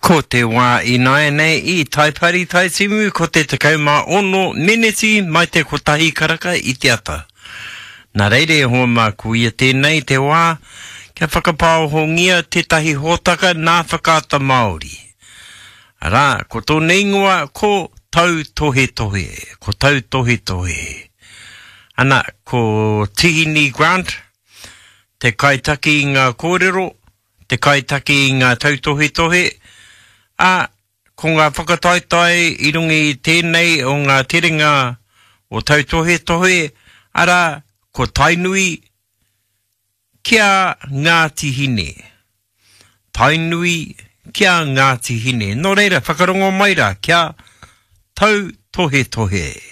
Ko te wā I nai nei I taipari taisimu ko te tekau mā ono meneti mai te kotahi karaka I te ata. Nā reire hoa mā kuia tēnei te wā kia whakapao hongia tētahi hōtaka nā whakata Māori. Arā, ko tōne ingoa ko tau tohe tohe, ko tau tohe tohe. Ana, ko Tihini Grant, te kaitaki I ngā kōrero, te kaitaki I ngā tautohe tohe, ko ngā whakataitai I rungi tēnei o ngā terenga o tautohe tohe, ara ko tainui kia Ngāti Hine. Tainui kia Ngāti Hine. Nō reira, whakarongo maira kia tau tohe tohe.